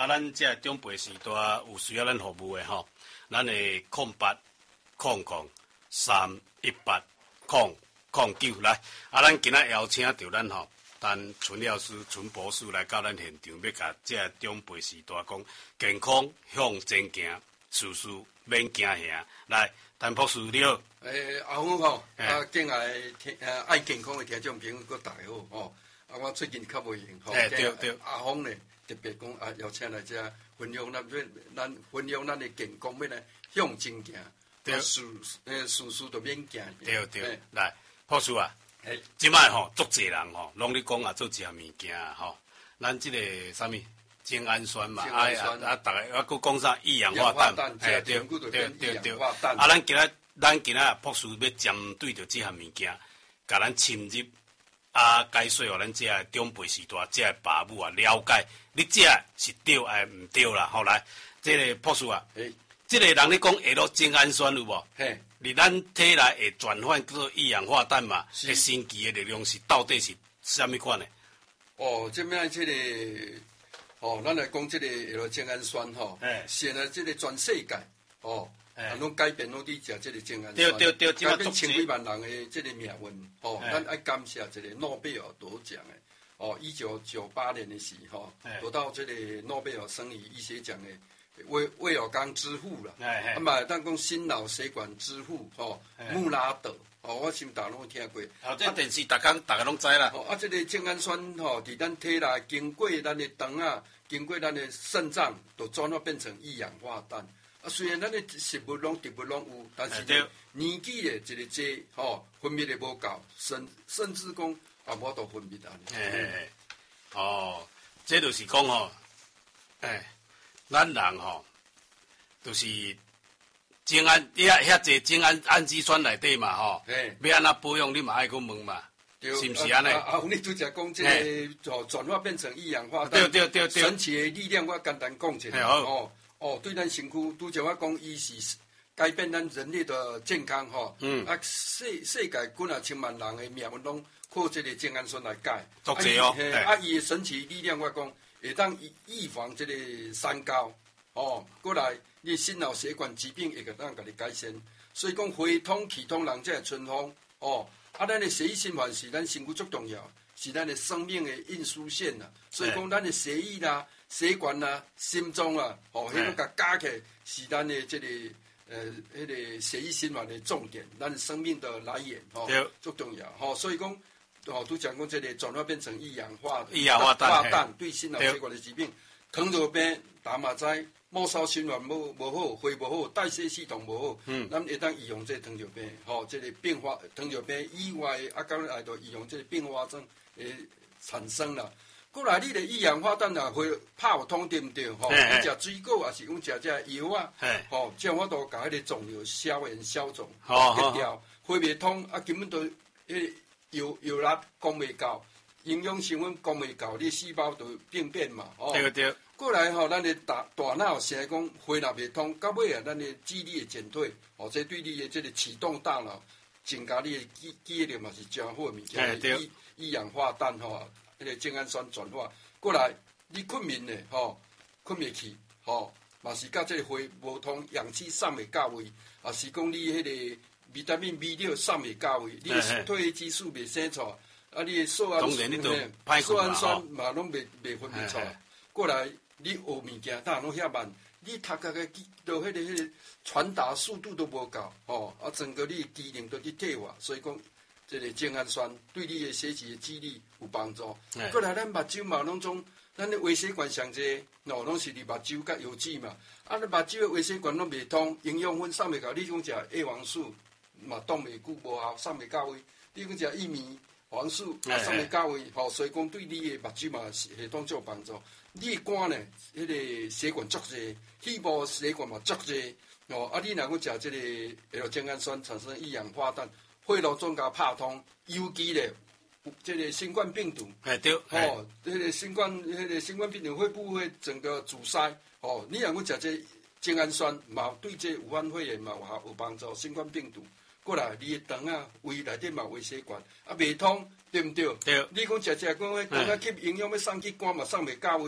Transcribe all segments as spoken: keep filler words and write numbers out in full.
啊，咱这长辈时代有需要咱服务的吼，咱的空八空空三一八空空九来，啊，咱今仔邀请到咱吼，陈陈老师、陈博士来到咱现场，要甲这长辈时代讲健康向前行，事事免惊吓。来，陈博士你好。 诶，阿峰吼，啊，敬爱听呃爱健康的听众朋友，各大家好吼。啊，我最近较无闲吼， 对对对， 阿峰呢特别讲啊，邀请来这分享咱这咱分享咱的健康要来向前行，对，事诶事事都免惊。 对对，来，博士啊， 诶， 即摆吼，足济人吼，拢咧讲啊，做一项物件吼，咱即个啥物精氨酸嘛，啊啊啊，逐个啊，佫讲啥一氧化氮，诶，对对对对，啊，咱今仔咱今仔博士要针对着即项物件，甲咱深入。啊，解说互咱这长辈时代这爸母啊了解，你这是对还毋对啦？后来，这个博士啊，欸、这个人咧讲下落精氨酸有无？嘿，伫咱体内会转换叫做一氧化氮嘛？诶，神奇的力量是到底是啥物款的？ 哦，这边这个哦，咱来讲这个下落精氨酸吼，现在这个全世界哦。啊，拢改变拢伫食即个精氨酸，改变千几万人的即个命运。吼，咱爱感谢一个诺贝尔得奖的，哦，一九九八年的时候，得到即个诺贝尔生理医学奖的威威尔刚之父啦。啊嘛，咱讲心脑血管之父，吼，穆拉德，哦，我心大拢听过。 啊，这电视逐工逐个拢知啦。 啊，即个精氨酸吼，伫咱体内经过咱的肠啊，经过咱的肾脏，都转化变成一氧化氮。啊，虽然咱的食物拢、植物拢有，但是年纪的一个这吼分泌的无够，甚甚至讲啊无度分泌安尼。 诶，哦，这就是讲吼，诶，咱人吼，就是精氨遐遐济精氨氨基酸内底嘛吼，要安怎保养你嘛爱去问嘛，是毋是安尼？ 啊，你拄则讲这个哦转化变成一氧化氮， 对对对对， 神奇的力量，我简单讲一下哦。哦，对咱身躯，拄则我讲，伊是改变咱人类的健康吼。嗯。啊，世世界几啊千万人的命运拢靠这个精氨酸来改。 足济哦。 啊，伊的神奇力量，我讲会当预防这个三高。哦，过来，你心脑血管疾病会个当甲你改善。所以讲，回通启通人这春风。哦，啊，咱的血液循环是咱身躯最重要，是咱的生命的运输线呐。所以讲，咱的血液啦。血管啊，心脏啊，哦，迄个甲加起是咱的这个呃，迄个血液循环的重点，咱生命的来源，哦，最重要，吼，所以讲，哦，都讲讲这个转化变成一氧化一氧化氮，对心脑血管的疾病，糖尿病、大麻灾、末梢循环无无好，肺无好，代谢系统无好，嗯，咱会当预防这糖尿病，吼，这个并发糖尿病以外，啊，刚来到预防这个并发症诶产生啦。过来，你的一氧化氮啊，会泡通对毋对？吼，你食水果也是讲食这药啊，吼，这样我都甲迄个肿瘤消炎消肿，解掉。肺袂通啊，根本都迄药药力讲袂够，营养成分讲袂够，你细胞就病变嘛，哦。 对对。 过来吼，咱的大大脑成日讲肺若袂通，到尾啊，咱的记忆力会减退，哦，这对你的这个启动大脑、增加你的记记忆力嘛是真好的物件。一一氧化氮吼。迄个精氨酸转化过来，你困眠咧，吼，困袂去，吼，嘛是甲即个肺无通，氧气送袂到位，啊是讲你迄个维他命 B 六送袂到位，你的褪黑激素袂生出，啊你的色氨酸、色氨酸嘛拢袂袂分泌出来。过来，你学物件，当然拢遐慢，你读个个到迄个迄个传达速度都无够，吼，啊整个你机能都去退化，所以讲。这个精氨酸对你的学习的记忆力有帮助。过来，咱目睭嘛，拢种咱的微血管上济，喏，拢是伫目睭甲油脂嘛。啊，你目睭的微血管拢袂通，营养分送袂到，你讲食叶黄素嘛，冻袂久无效，送袂到位。你讲食薏米黄素嘛，送袂到位，吼，所以讲对你的目睭嘛系统最有帮助。你的肝呢，迄个血管足济，肺部血管嘛足济，哦，啊，你若讲食这个迄个精氨酸产生一氧化氮。肺路总甲拍通，尤其咧，这个新冠病毒， 哎对， 哦，这个新冠，迄个新冠病毒会不会整个阻塞？哦，你若讲食这精氨酸，嘛对这武汉肺炎嘛有有帮助。新冠病毒过来，你的肠啊、胃内底嘛微血管啊袂通，对毋对？ 对。 你讲食食讲，迄肠啊吸营养要送去肝嘛送袂到位，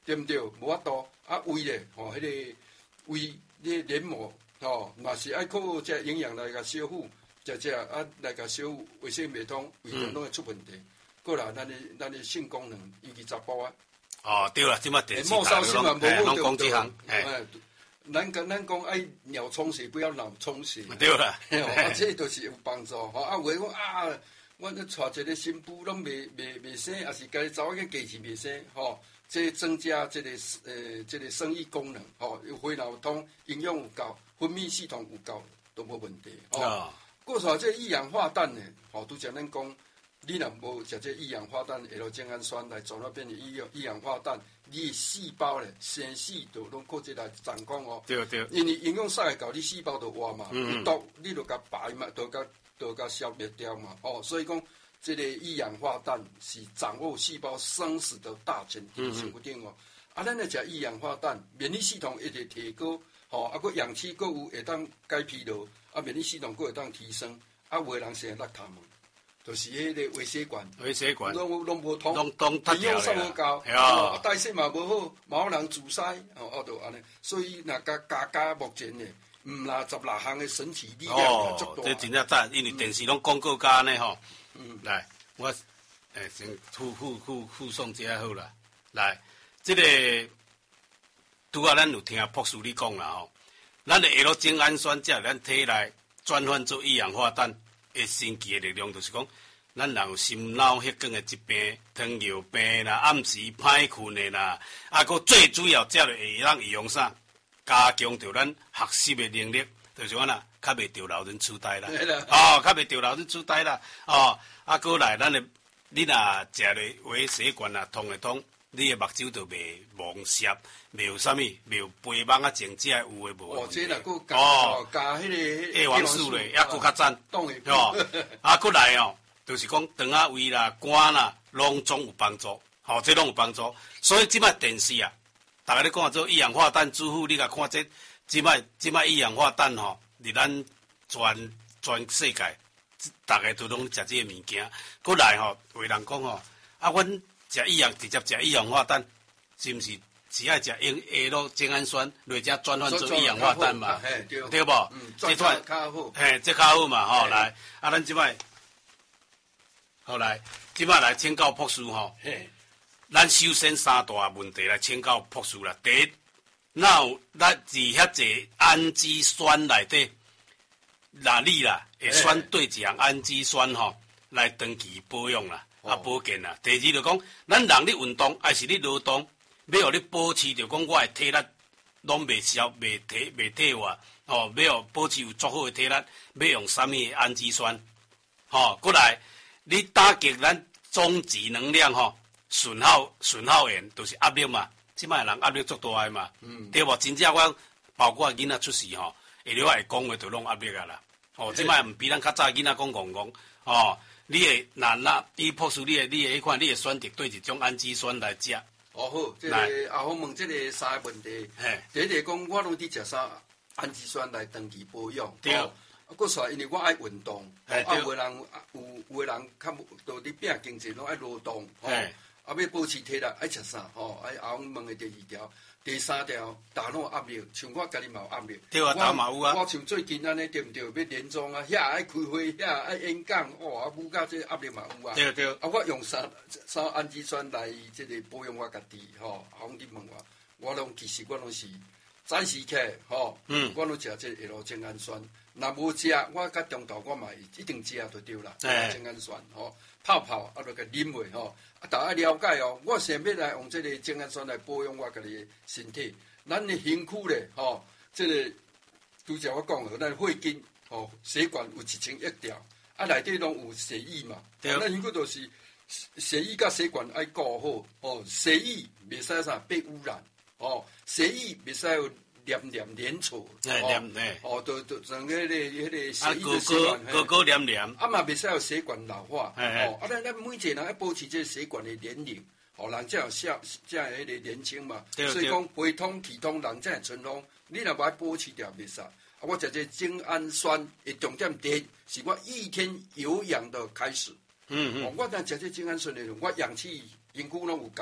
对毋对？无法度啊，胃咧，吼，迄个胃咧黏膜，吼，嘛是爱靠这营养来甲修复，食食啊来甲修复，卫生袂通，胃肠拢会出问题。过来，咱的咱的性功能，尤其查甫啊。 哦，对啦，即摆电视台拢拢讲即项，哎， 咱讲咱讲爱鸟充血，不要脑充血。 对啦， 啊，这都是有帮助。吼，啊，有诶讲啊，阮咧带一个新妇拢未未未生，也是家己查某囝家己未生，吼，这增加这个呃这个生育功能，吼，血脑通，营养有够，分泌系统有够，都无问题。哦，过出来这一氧化氮呢，吼，拄则咱讲。你若无食这一氧化氮 L 精氨酸来做那变成一氧一氧化氮，你细胞咧生死都拢靠这来掌控哦。 对对。 因为营养晒到你细胞就活嘛，有毒你就甲排嘛，就甲就甲消灭掉嘛。哦，所以讲这个一氧化氮是掌握细胞生死的大前提，是不定哦。啊，咱来食一氧化氮，免疫系统一直提高，吼，啊，个氧气个有会当解疲劳，啊，免疫系统个会当提升，啊，有诶人成日落头毛。就是迄个微血管， 微血管拢拢无通， 拢通脱掉了，无够，啊，代谢嘛无好，嘛有人自杀，哦，哦，就安尼。所以若甲加加目前呢，毋啦十六项的神奇力量足大。 这真正赞，因为电视拢广告加安尼吼。嗯，来，我诶先附附附附送一下好啦。来，这个拄啊，咱有听博士你讲啦吼，咱的 L 精氨酸在咱体内转换做一氧化氮。诶，神奇诶力量就是讲，咱人有心脑血管诶疾病、糖尿病啦、暗时歹困诶啦，啊，佫最主要，则会当利用啥？加强着咱学习诶能力，就是讲啦，较袂着老人痴呆啦，哦，较袂着老人痴呆啦，哦，啊，佫来咱诶，你若食咧微血管啊通会通，你诶目睭就袂盲涩，袂有啥物，袂有肥蠓啊、症这有诶无？ 哦，这若佫加哦加迄个 A 王素咧，抑佫较赞， 当然， 哦，啊，佫来哦，就是讲肠仔胃啦、肝啦，拢总有帮助，吼，这拢有帮助。所以即摆电视啊，大家咧看做一氧化氮之父，你甲看这即摆即摆一氧化氮吼，伫咱全全世界，大家都拢食这个物件。佫来吼，有人讲吼，啊，阮食一氧直接食一氧化氮，是毋是？只爱食用 L 精氨酸，来遮转换做一氧化氮嘛，对不？ 嗯，这款较好， 嘿，这较好嘛，吼，来，啊，咱即摆，好来，即摆来请教博士吼，嘿，咱首先三大问题来请教博士啦。第一，哪有咱伫遐济氨基酸内底，哪里啦会选对一项氨基酸吼来长期保养啦，啊保健啦。第二就讲，咱人咧运动，还是咧劳动？要互你保持着讲，我诶体力拢袂消、袂退、袂退化，哦，要保持有足好诶体力，要用啥物氨基酸？吼，过来，你打击咱总值能量吼，损耗损耗源就是压力嘛。即摆人压力足大诶嘛，嗯、对无？真正我包括囡仔出世吼，下了会讲话就拢压力啊啦。哦，即摆毋比咱较早囡仔讲戆戆，哦，你会那那伊博士，你会你会迄款，你会选择对一种氨基酸来食。 哦好，这个啊，我问这个三个问题。第一个讲，我拢伫食啥氨基酸来长期保养？ 对。 啊，搁出来，因为我爱运动，啊，有的人有有的人较到伫拼经济，拢爱劳动，吼，啊，要保持体力，爱吃啥？吼，爱啊，我问的第二条，第三条，大脑压力，像我家己嘛有压力。 对啊，大嘛有啊。 我像最近安尼，对毋对？要连庄啊，遐爱开会，遐爱演讲，哦，啊，武甲这压力嘛有啊。 对对。 啊，我用啥啥氨基酸来这个保养我家己，吼，啊，你问我，我拢其实我拢是早时起，吼，嗯，我拢食这 L 精氨酸。若无食，我甲中昼我嘛一定食就对啦。L 精氨酸，吼，泡泡啊，落个啉落，吼。啊，大家了解哦，我想要来用这个精氨酸来保养我家己的身体。咱的身躯咧，吼，这个拄则我讲了，咱血筋，吼，血管有一千亿条，啊，内底拢有血液嘛。对。咱应该就是血液甲血管爱顾好，哦，血液袂使啥被污染，哦，血液袂使有黏黏粘稠， 黏黏， 哦，都都像迄个迄个血液的血管，高高黏黏， 啊嘛袂使有血管老化，哦，啊，咱咱每一个人要保持这血管的年龄。哦，人才有下才迄个年轻嘛，所以讲肺通气通，人才会春风。你若要保持掉袂使。啊，我食这精氨酸的重点第一，是我一天有氧的开始。嗯嗯。哦，我当食这精氨酸的，我氧气、营养拢有够。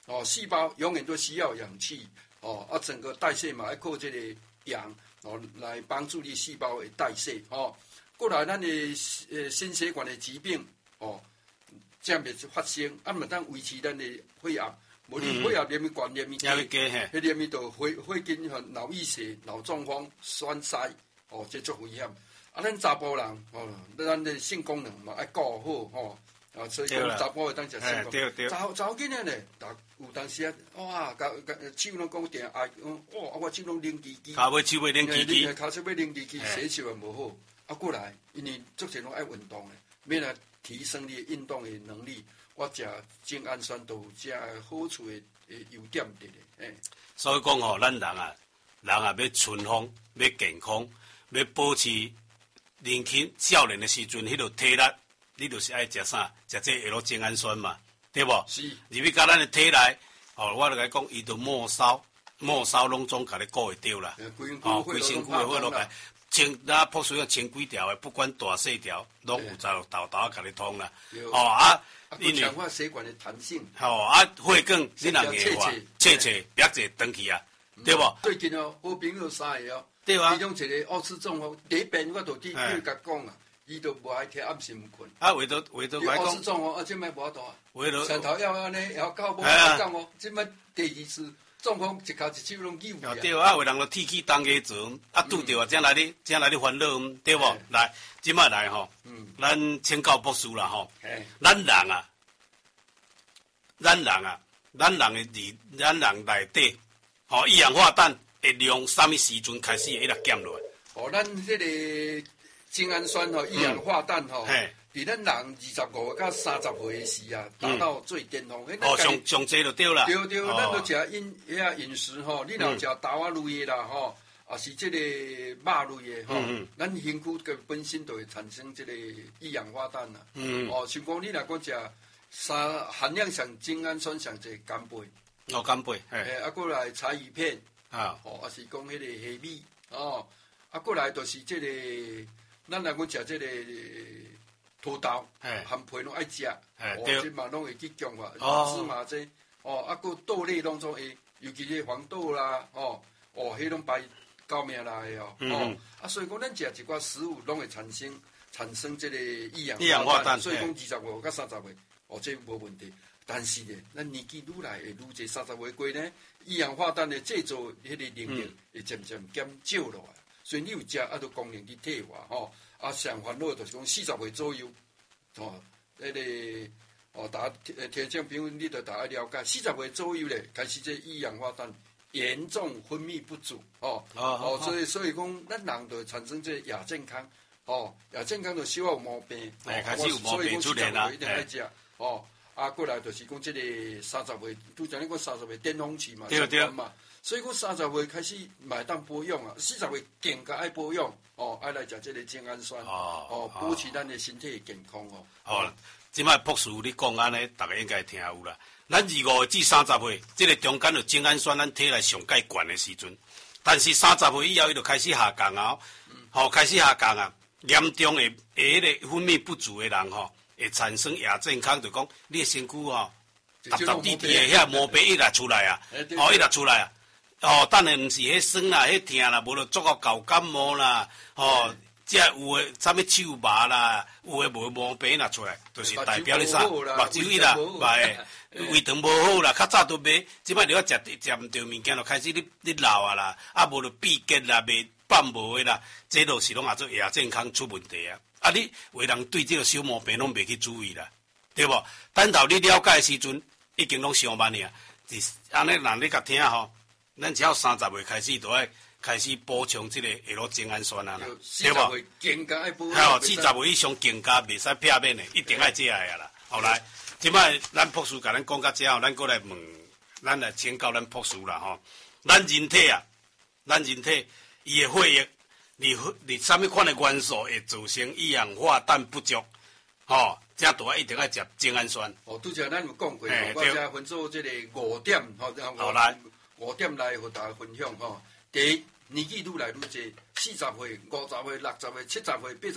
哦，细胞永远都需要氧气，哦，啊，整个代谢嘛要靠这个氧，哦，来帮助你细胞的代谢，哦，过来咱的呃心血管的疾病，哦，这样袂发生，啊，嘛当维持咱的血压。无你血压连咪管连咪低，迄连咪就血血筋和脑溢血、脑中风、栓塞，哦，这足危险。啊，咱查甫人哦，咱的性功能嘛爱顾好吼，啊，所以讲查甫会当食性功能。查查某囡仔咧，有当时啊，哇，甲甲手拢讲定爱，哇，我手拢冷叽叽。 骹尾手尾冷叽叽， 骹手尾冷叽叽，洗手也无好。啊，过来，因为足侪拢爱运动诶，要来提升你运动的能力。我食精氨酸都有这好处的优点伫咧，诶。 所以讲吼，咱人啊，人啊要顺风，要健康，要保持年轻少年的时阵，迄个体力，你就是爱食啥？食这下落精氨酸嘛，对无？ 是。入去甲咱的体内，哦，我就甲讲，伊就末梢，末梢拢总甲你顾会着啦。哦，规身躯的血落来。清那破水要清几条的，不管大细条，拢有在豆豆啊，甲你通啦。哦啊， 因为强化血管的弹性。 哦啊，血管你人硬化，切切别者长去啊，对无？ 最近哦，好朋友三个哦， 对啊。 其中一个奥斯中风，第一遍我就去去甲讲啊，伊都无爱听暗时毋困。 啊，为着为着讲。奥斯中风啊，即摆无法度啊。 为着。 上头要安尼，要到无法讲哦，即摆第二次。中风一脚一手拢扭去啊！ 对啊，有人就铁去当家做，啊拄着啊，才来你才来你烦恼，对无？来，即摆来吼，咱请教博士啦吼，咱人啊，咱人啊，咱人的里，咱人内底，吼一氧化氮会量啥物时阵开始会来减落？ 哦，咱这个精氨酸吼，一氧化氮吼。伫咱人二十五到三十岁的时啊，达到最巅峰。 哦，上上济就对啦。 对对，咱都食饮遐啊饮食吼，你若食豆啊类的啦吼，啊是即个肉类的吼，咱身躯个本身就会产生即个一氧化氮啦。哦，像讲你若讲食三含量上精氨酸上济干贝。 哦，干贝。 诶，啊过来柴鱼片。 啊。 哦，啊是讲迄个虾米。哦，啊过来就是即个，咱若讲食即个。土豆含皮拢爱食，哦，即嘛拢会去强化芝麻这，哦，啊个豆类当中诶，尤其是黄豆啦，哦，哦，迄种白高命来的哦，哦，啊，所以讲咱食一寡食物拢会产生产生这个一氧化氮，所以讲二十五到三十岁，哦，这无问题。但是呢，咱年纪愈来会愈侪，三十岁过呢，一氧化氮的制造迄个能力会渐渐减少落来，所以你有食啊，都功能去退化吼。啊，上烦恼就是讲四十岁左右，哦，迄、那个哦，大家听众朋友，你得大家了解，四十岁左右咧，开始这一氧化氮严重分泌不足，哦，哦，哦所以所以讲，咱人就产生这亚健康，哦，亚健康就少有毛病， 哎、哦，开始有毛病出现啦， 一定爱食，哦，啊，过来就是讲这个三十岁，拄像你讲三十岁巅峰期嘛， 对对嘛。所以讲三十岁开始买当保养啊，四十岁更加爱保养哦，爱来食这个精氨酸哦，哦，保持咱的身体健康哦。 哦，即摆博士你讲安尼，大家应该听有啦。咱二五岁至三十岁，这个中间就精氨酸咱体内上介悬的时阵，但是三十岁以后，伊就开始下降啊，吼、哦，开始下降啊，严重的诶，迄个分泌不足的人吼，会产生亚健康，就讲你的身躯吼，搭搭滴滴的遐毛病一来出来啊，哦，一来出来啊。哦，等下毋是迄酸啦，迄疼啦，无就做到搞感冒啦，哦，即有诶，啥物手麻啦，有诶无毛病拿出来，就是代表你啥，目睭伊啦，卖胃肠无好啦，较早都袂，即摆你要食食毋着物件，就开始你你老啊啦，啊无就闭结啦，袂放无诶啦，这都是拢也做亚健康出问题啊。啊，你有人对这个小毛病拢袂去注意啦，对无？等到你了解诶时阵，已经拢上晚了，是安尼人你甲听吼。咱只要三十岁开始，就爱开始补充这个下落精氨酸啊啦，对无？ 更加爱补。 还有四十岁以上更加袂使撇免的，一定爱这样啊啦。后来，即摆咱博士甲咱讲到这后，咱过来问，咱来请教咱博士啦吼。咱人体啊，咱人体伊的血液，你你啥物款的元素会造成一氧化氮不足？吼，这都爱一定爱食精氨酸。 哦，拄则咱有讲过，我遮分做这个五点，吼， 好来。 五点来和大家分享吼。第一，年纪愈来愈济，四十岁、五十岁、六十岁、七十岁、八十岁，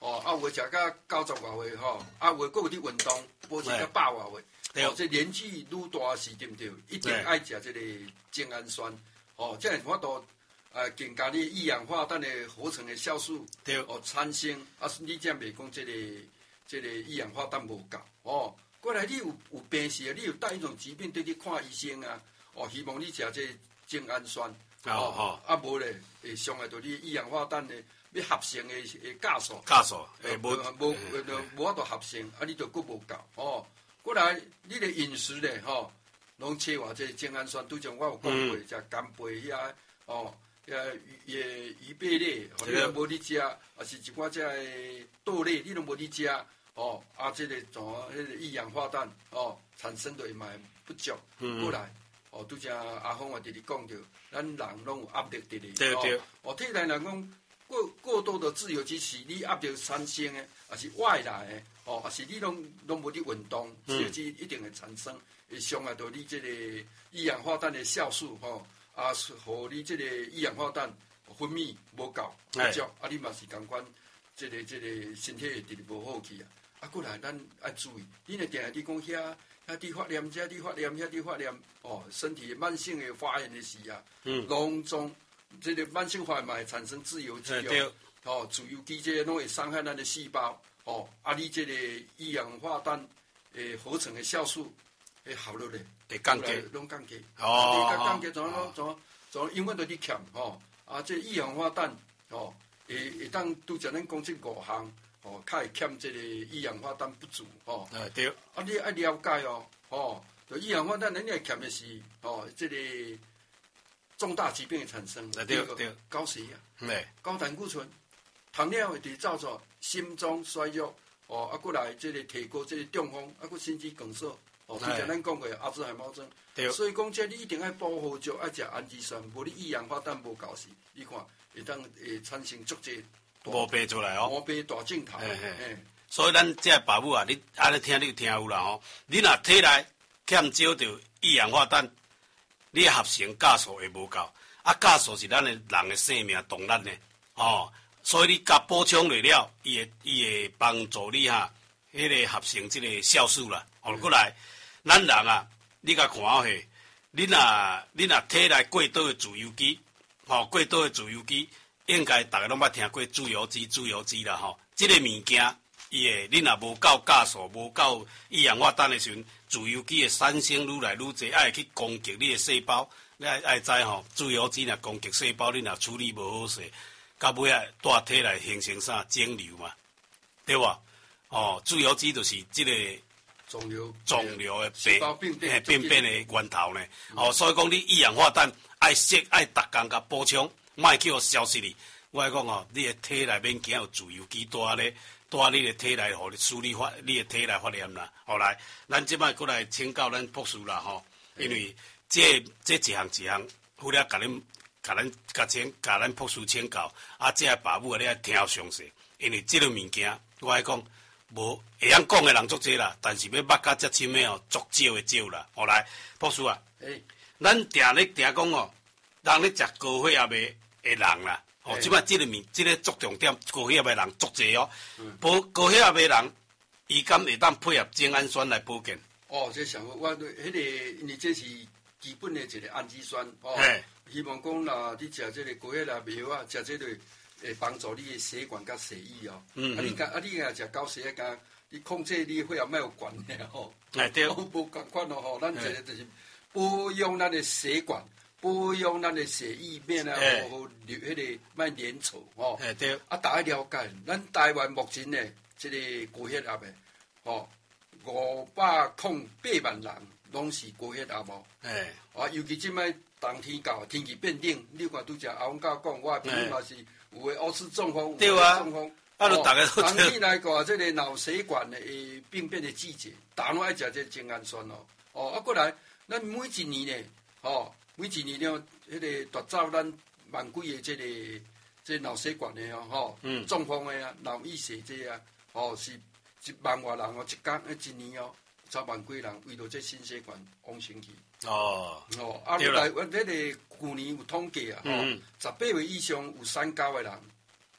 哦，啊，有诶食到九十外岁吼，啊，有诶佫有伫运动，保持到百外岁。哦，这年纪愈大时，对毋对？一定爱食这个精氨酸，哦，才会法度呃增加你一氧化氮的合成的酵素， 对， 哦，产生啊，你才袂讲这个这个一氧化氮无够，哦。过来，你有有病时，你有带一种疾病对去看医生啊，哦，希望你食这精氨酸， 哦哦， 啊无咧会伤害到你一氧化氮的要合成的的酵素， 酵素诶无无无法度合成，啊，你就佫无够，哦。过来，你的饮食咧，吼，拢切换这精氨酸，拄像我有讲过，食干贝遐，哦，遐鱼诶鱼贝类，你若无你食，啊是一寡只诶豆类，你拢无你食。哦，啊，这个怎啊，迄个一氧化氮哦，产生的嘛不足。嗯。过来，哦，拄则阿峰也直直讲着，咱人拢有压力伫咧。 对对。 哦，体内人讲过过多的自由基是你压力产生的，还是外来的？哦，还是你拢拢无伫运动，自由基一定会产生，会伤害到你这个一氧化氮的酵素，吼、哦，啊，互你这个一氧化氮分泌无够不足，啊，你嘛是共款，这个这个身体会直直无好去啊。啊，过来，咱爱注意，你若定下伫讲遐遐伫发炎，遮伫发炎，遐伫发炎，哦，身体慢性的发炎的时啊，嗯，拢总这个慢性发炎嘛会产生自由基哦，哦，自由基这拢会伤害咱的细胞，哦，啊，你这个一氧化氮诶合成的酵素会效率咧， 会降低， 拢降低， 哦， 你甲降低怎怎怎怎永远都伫欠，吼，啊，这一氧化氮，哦，会会当拄则咱讲这五项。哦，较会欠这个一氧化氮不足，哦， 哎对， 啊，你爱了解哦，哦，就一氧化氮，咱你欠的是哦，这个重大疾病的产生， 对对对， 高血压， 对， 高胆固醇，糖尿会直造成心脏衰弱，哦，啊，过来这个提高这个中风，啊，过心肌梗塞，哦，就像咱讲过阿兹海默症，对，所以讲这你一定爱保护足，爱食氨基酸，无你一氧化氮无够时，你看会当会产生足济。 无病出来哦， 无病大镜头。 所以咱这爸母啊，你安尼听你就听有啦吼。你若体内欠少着一氧化氮，你合成酵素会无够。啊，酵素是咱的人的生命动力呢，哦，所以你甲补充来了，伊会伊会帮助你哈，迄个合成即个酵素啦。哦，过来，咱人啊，你甲看下，你若你若体内过多的自由基，吼，过多的自由基。应该大家拢捌听过自由基、自由基啦吼，即、這個物件，伊诶，你若無夠酵素、無夠一氧化氮的時陣，自由基的產生愈來愈濟，愛去攻擊你的細胞。你愛愛知吼，自由基若攻擊細胞，你若處理無好勢，到尾啊，帶體來形成啥腫瘤嘛，對吧？哦，自由基就是即個腫瘤、 腫瘤的病病病變的源頭呢。嗯、哦，所以講你一氧化氮愛食愛逐工甲補充。莫去互消失哩！我来讲吼，你的体内免惊有自由基带咧，带你的体内，互你处理发，你的体内发炎啦。后来，咱即摆过来请教咱博士啦吼，因为这这一项一项，忽了甲恁甲咱甲请甲咱博士请教，啊，这个爸母啊，你爱听详细，因为这个物件，我来讲，无会晓讲的人足济啦，但是要捌甲遮深的哦，足少的少啦。后来，博士啊，诶，咱定咧定讲哦，人咧食高血压的。的人啦，哦，即摆即个面，即、這个足重点，高血压的人足济哦。嗯、高高血压的人，伊敢会当配合精氨酸来保健？ 哦，这上好，我迄、那个，因为这是基本的一个氨基酸哦。希望讲啦，你食这个高血压药啊，食这个会帮助你的血管甲血液哦。嗯嗯。啊，你甲啊，你若食高血压，你控制你血压莫有管的吼。哎对。无共款咯吼，咱这个就是保养咱的血管。保养咱的血液面啊，好好流迄个莫粘稠吼。哎对。啊，大家了解，咱台湾目前呢，即个高血压的，吼五百空八万人拢是高血压无。哎。啊，尤其即摆冬天到，天气变冷，你看拄只阿翁教讲，我朋友嘛是有诶乌斯中风，有诶中风。啊，就大家都。冬天来讲，即个脑血管的病变的季节，大家拢爱食这精氨酸哦。哦，啊，过来，咱每一年呢，吼。每一年了，迄个夺走咱万几个即个即脑血管的哦，吼，嗯、中风的啊，脑溢血这啊，哦是一万外人哦，一工一年哦，十萬幾人為了這心血管往生去。哦，哦，啊，來，阮迄個舊年有統計啊，吼、嗯，十八歲以上有三高的人，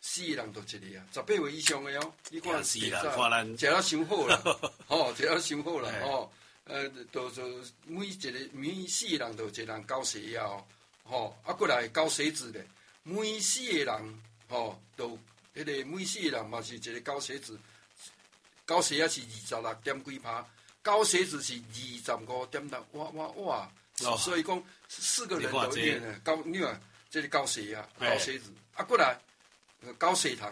四个人就一个啊，十八岁以上的哦。你看， 是啦，看咱食了伤好啦，吼，食了伤好啦，吼。呃，就就每一个每四个人就一个人高血压哦，吼，啊，过来高血脂咧，每四个人吼，都迄个每四个人嘛是一个高血脂，高血压是二十六点几趴，高血脂是二十五点六，哇哇哇！哦、所以讲四个人都有高，你看这个高血压、高血脂，啊，过来高血糖。